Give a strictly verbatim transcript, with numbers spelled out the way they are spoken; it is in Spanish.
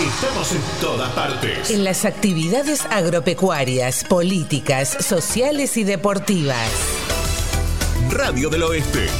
Estamos en todas partes. En las actividades agropecuarias, políticas, sociales y deportivas. Radio del Oeste.